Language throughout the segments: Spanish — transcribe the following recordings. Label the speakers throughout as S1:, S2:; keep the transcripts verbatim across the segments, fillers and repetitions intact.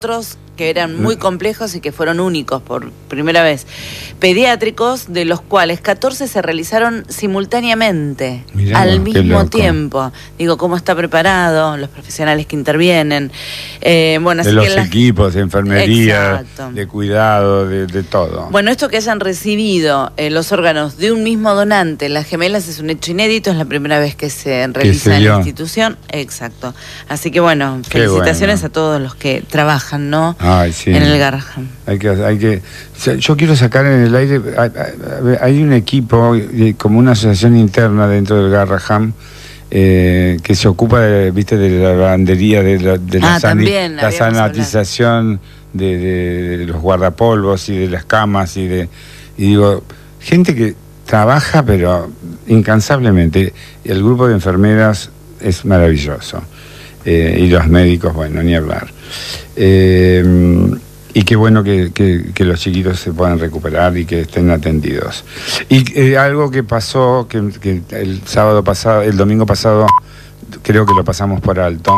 S1: otros que eran muy complejos y que fueron únicos por primera vez. Pediátricos, de los cuales catorce se realizaron simultáneamente, Mirá, al mismo tiempo. Digo, cómo está preparado, los profesionales que intervienen. Eh, bueno,
S2: de
S1: así
S2: los
S1: que la...
S2: equipos, de enfermería, Exacto. de cuidado, de, de todo.
S1: Bueno, esto que hayan recibido eh, los órganos de un mismo donante, las gemelas, es un hecho inédito, es la primera vez que se realiza se en la institución. Exacto. Así que bueno, Qué felicitaciones bueno. a todos los que trabajan, ¿no?
S2: Ay, sí.
S1: En el Garraham.
S2: Hay que, hay que, yo quiero sacar en el aire, hay, hay un equipo, como una asociación interna dentro del Garraham, eh, que se ocupa, de, viste, de la lavandería, de la, de la,
S1: ah,
S2: sani,
S1: también,
S2: la sanitización de, de, de los guardapolvos y de las camas y de, y digo, gente que trabaja pero incansablemente. El grupo de enfermeras es maravilloso. Eh, y los médicos, bueno, ni hablar. Eh, y qué bueno que, que, que los chiquitos se puedan recuperar y que estén atendidos. Y eh, algo que pasó, que, que el sábado pasado, el domingo pasado, creo que lo pasamos por alto,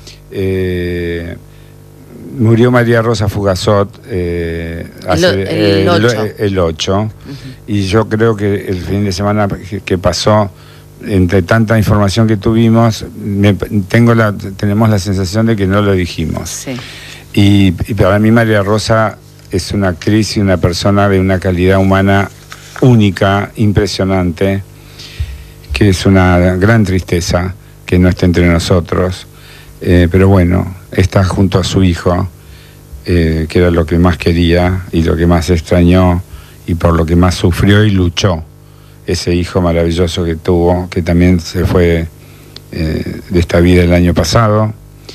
S2: eh, murió María Rosa Fugazot eh, hace,
S1: el ocho.
S2: El, el ocho uh-huh. Y yo creo que el fin de semana que, que pasó, entre tanta información que tuvimos, me, tengo la, tenemos la sensación de que no lo dijimos.
S1: Sí.
S2: Y, y para mí María Rosa es una actriz y una persona de una calidad humana única, impresionante, que es una gran tristeza que no esté entre nosotros, eh, pero bueno, está junto a su hijo, eh, que era lo que más quería y lo que más extrañó y por lo que más sufrió y luchó. Ese hijo maravilloso que tuvo, que también se fue eh, de esta vida el año pasado,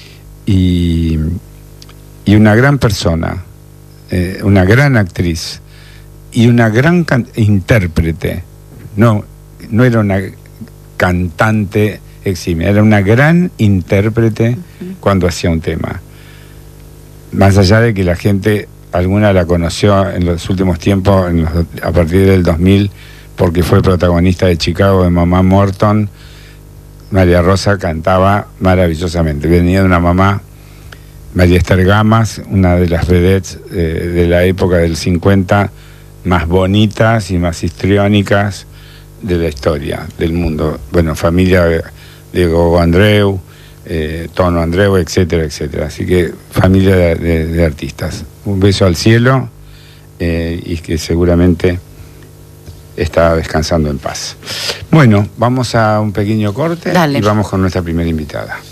S2: y, y una gran persona, eh, una gran actriz y una gran intérprete. No, no era una cantante eximia, era una gran intérprete uh-huh. cuando hacía un tema. Más allá de que la gente, alguna la conoció en los últimos tiempos, en los, a partir del dos mil, porque fue protagonista de Chicago, de Mamá Morton. María Rosa cantaba maravillosamente. Venía de una mamá, María Esther Gamas, una de las vedettes eh, de la época del cincuenta, más bonitas y más histriónicas de la historia del mundo. Bueno, familia de, de Gogo Andreu, eh, Tono Andreu, etcétera, etcétera. Así que familia de, de, de artistas. Un beso al cielo eh, y que seguramente está descansando en paz. Bueno, vamos a un pequeño corte.
S1: Dale.
S2: Y vamos con nuestra primera invitada.